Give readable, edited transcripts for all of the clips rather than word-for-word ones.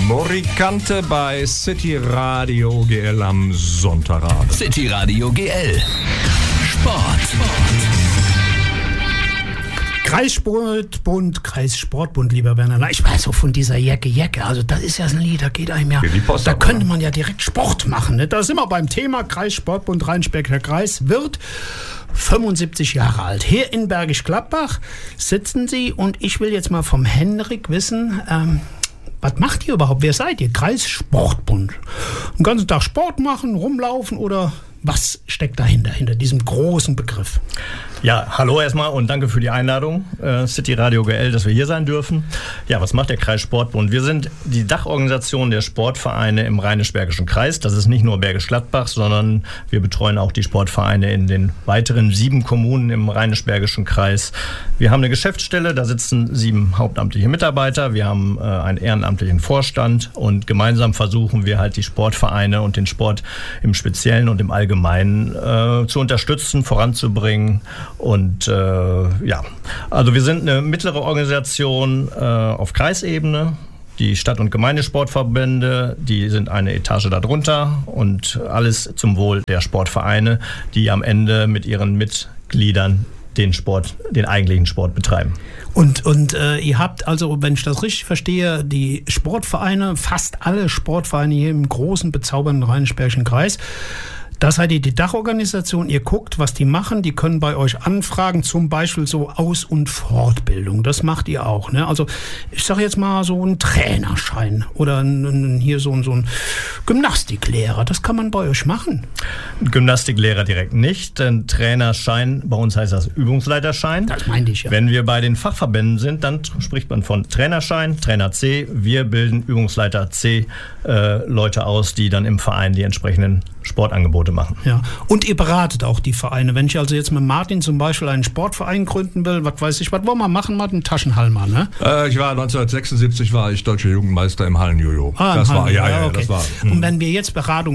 Morikante bei City Radio GL am Sonntagabend. City Radio GL. Sport. Kreissportbund, lieber Werner. Ich weiß so von dieser Jacke. Also das ist ja so ein Lied, da geht einem ja, da könnte man ja direkt Sport machen. Ne? Da sind wir beim Thema Kreissportbund Rheinsberger Kreis wird 75 Jahre alt. Hier in Bergisch Gladbach sitzen Sie und ich will jetzt mal vom Henrik wissen, was macht ihr überhaupt? Wer seid ihr? Kreissportbund. Den ganzen Tag Sport machen, rumlaufen oder was steckt dahinter, hinter diesem großen Begriff? Ja, hallo erstmal und danke für die Einladung, City Radio GL, dass wir hier sein dürfen. Ja, was macht der Kreissportbund? Wir sind die Dachorganisation der Sportvereine im Rheinisch-Bergischen Kreis. Das ist nicht nur Bergisch Gladbach, sondern wir betreuen auch die Sportvereine in den weiteren 7 Kommunen im Rheinisch-Bergischen Kreis. Wir haben eine Geschäftsstelle, da sitzen 7 hauptamtliche Mitarbeiter. Wir haben einen ehrenamtlichen Vorstand und gemeinsam versuchen wir halt die Sportvereine und den Sport im Speziellen und im Allgemeinen zu unterstützen, voranzubringen. Und ja, also wir sind eine mittlere Organisation auf Kreisebene. Die Stadt- und Gemeindesportverbände, die sind eine Etage darunter und alles zum Wohl der Sportvereine, die am Ende mit ihren Mitgliedern den eigentlichen Sport betreiben. Und ihr habt also, wenn ich das richtig verstehe, die Sportvereine, fast alle Sportvereine hier im großen, bezaubernden Rheinisch-Bergischen Kreis. Da seid ihr die Dachorganisation, ihr guckt, was die machen, die können bei euch anfragen, zum Beispiel so Aus- und Fortbildung, das macht ihr auch, ne? Also ich sage jetzt mal so ein Trainerschein oder hier so ein Gymnastiklehrer, das kann man bei euch machen. Gymnastiklehrer direkt nicht, denn Trainerschein, bei uns heißt das Übungsleiterschein. Das meinte ich, ja. Wenn wir bei den Fachverbänden sind, dann spricht man von Trainerschein, Trainer C, wir bilden Übungsleiter C Leute aus, die dann im Verein die entsprechenden Sportangebote machen. Ja. Und ihr beratet auch die Vereine. Wenn ich also jetzt mit Martin zum Beispiel einen Sportverein gründen will, was weiß ich, was wollen wir machen, Martin? Taschenhalmer, ne? Ich war 1976 deutscher Jugendmeister im Hallenjojo. Das war, okay. Das war. Und wenn wir jetzt Beratung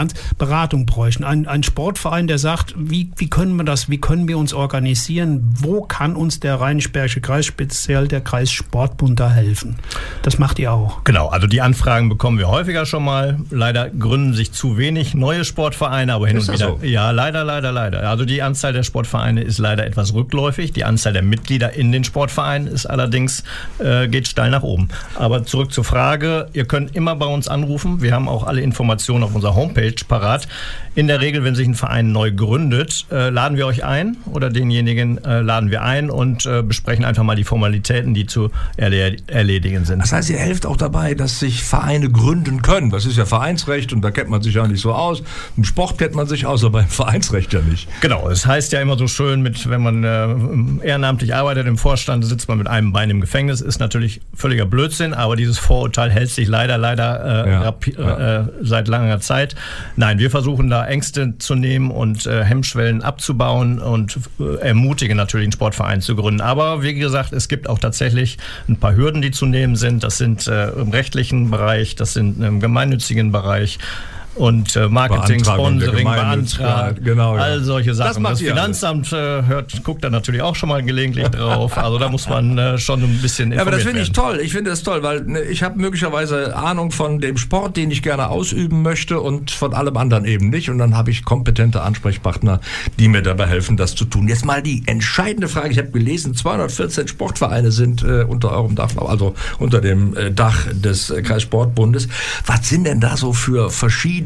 bräuchten, ein Sportverein, der sagt, wie können wir uns organisieren? Wo kann uns der Rheinisch-Bergische Kreis, speziell der Kreissportbund, da helfen? Das macht ihr auch. Genau, also die Anfragen bekommen wir häufiger schon mal. Leider gründen sich zu wenig neue Sportvereine, aber hin und wieder. So? Ja, leider. Also die Anzahl der Sportvereine ist leider etwas rückläufig. Die Anzahl der Mitglieder in den Sportvereinen ist allerdings, geht steil nach oben. Aber zurück zur Frage, ihr könnt immer bei uns anrufen. Wir haben auch alle Informationen auf unserer Homepage parat. In der Regel, wenn sich ein Verein neu gründet, laden wir euch ein oder denjenigen laden wir ein und besprechen einfach mal die Formalitäten, die zu erledigen sind. Das heißt, ihr helft auch dabei, dass sich Vereine gründen können. Das ist ja Vereinsrecht und da kennt man sich ja nicht so aus. Im Sport kennt man sich aus, aber im Vereinsrecht ja nicht. Genau, es heißt ja immer so schön, wenn man ehrenamtlich arbeitet im Vorstand, sitzt man mit einem Bein im Gefängnis, ist natürlich völliger Blödsinn, aber dieses Vorurteil hält sich leider seit langer Zeit. Nein, wir versuchen da Ängste zu nehmen und Hemmschwellen abzubauen und ermutigen natürlich, einen Sportverein zu gründen. Aber wie gesagt, es gibt auch tatsächlich ein paar Hürden, die zu nehmen sind. Das sind im rechtlichen Bereich, das sind im gemeinnützigen Bereich. Und Marketing, Sponsoring, Beantrag, genau, ja. All solche Sachen. Das Finanzamt guckt da natürlich auch schon mal gelegentlich drauf. Also da muss man schon ein bisschen informiert werden. Aber das finde ich toll. Ich finde das toll, weil ich habe möglicherweise Ahnung von dem Sport, den ich gerne ausüben möchte und von allem anderen eben nicht. Und dann habe ich kompetente Ansprechpartner, die mir dabei helfen, das zu tun. Jetzt mal die entscheidende Frage. Ich habe gelesen, 214 Sportvereine sind unter eurem Dach, also unter dem Dach des Kreissportbundes. Was sind denn da so für verschiedene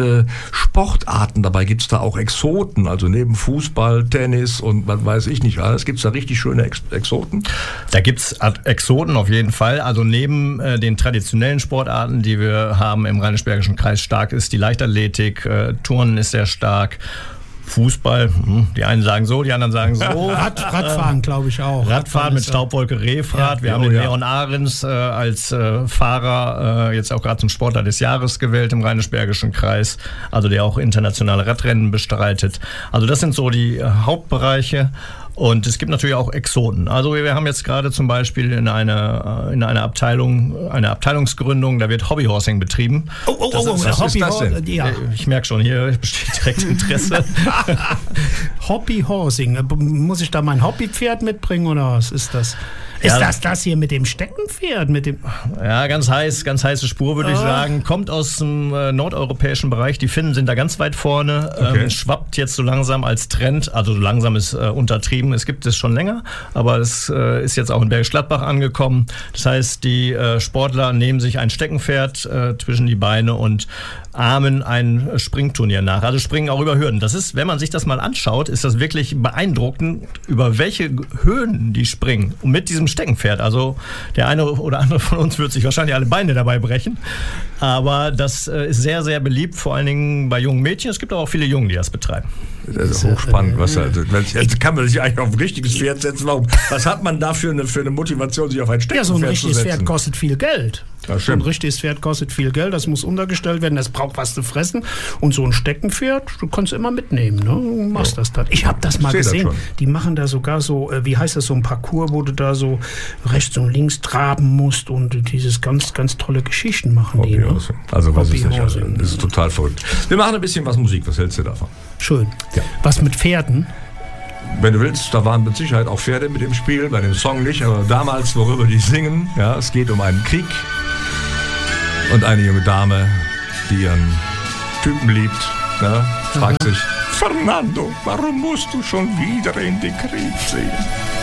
Sportarten? Dabei gibt es da auch Exoten, also neben Fußball, Tennis und was weiß ich nicht alles. Gibt es da richtig schöne Exoten? Da gibt es Exoten auf jeden Fall. Also neben den traditionellen Sportarten, die wir haben im Rheinisch-Bergischen Kreis, stark ist die Leichtathletik, Turnen ist sehr stark. Fußball, die einen sagen so, die anderen sagen so. Radfahren, glaube ich auch. Radfahren mit Staubwolke Refrat. Wir haben den Leon Ahrens als Fahrer jetzt auch gerade zum Sportler des Jahres gewählt im Rheinisch-Bergischen Kreis, also der auch internationale Radrennen bestreitet. Also das sind so die Hauptbereiche. Und es gibt natürlich auch Exoten. Also wir haben jetzt gerade zum Beispiel in einer Abteilung, eine Abteilungsgründung, da wird Hobbyhorsing betrieben. Was ist das denn? Ja. Ich merke schon, hier besteht direkt Interesse. Hobbyhorsing. Muss ich da mein Hobbypferd mitbringen oder was ist das? Ist das hier mit dem Steckenpferd? Ja, ganz heiße Spur, würde ich sagen. Kommt aus dem nordeuropäischen Bereich. Die Finnen sind da ganz weit vorne. Schwappt jetzt so langsam als Trend. Also so langsam ist untertrieben. Es gibt es schon länger, aber es ist jetzt auch in Bergisch Gladbach angekommen. Das heißt, die Sportler nehmen sich ein Steckenpferd zwischen die Beine und ahmen ein Springturnier nach. Also springen auch über Hürden. Das ist, wenn man sich das mal anschaut, ist das wirklich beeindruckend, über welche Höhen die springen. Und mit diesem Steckenpferd. Also der eine oder andere von uns wird sich wahrscheinlich alle Beine dabei brechen. Aber das ist sehr, sehr beliebt, vor allen Dingen bei jungen Mädchen. Es gibt aber auch viele Jungen, die das betreiben. Das ist hochspannend. Jetzt kann man sich eigentlich auf ein richtiges Pferd setzen. Was hat man da für eine Motivation, sich auf ein Steckenpferd zu setzen? Ja, so ein richtiges Pferd kostet viel Geld. So ein richtiges Pferd kostet viel Geld, das muss untergestellt werden, das braucht was zu fressen. Und so ein Steckenpferd, du kannst immer mitnehmen, ne? Du machst das dann. Ich habe das mal gesehen. Die machen da sogar so, wie heißt das, so ein Parcours, wo du da so rechts und links traben musst und dieses ganz, ganz tolle Geschichten machen die. Ne? Also weiß ich nicht. Also, das ist total verrückt. Wir machen ein bisschen was Musik. Was hältst du davon? Schön. Ja. Was mit Pferden? Wenn du willst, da waren mit Sicherheit auch Pferde mit im Spiel, bei dem Song nicht, aber damals, worüber die singen, ja, es geht um einen Krieg und eine junge Dame, die ihren Typen liebt, ja, fragt sich, Fernando, warum musst du schon wieder in den Krieg ziehen?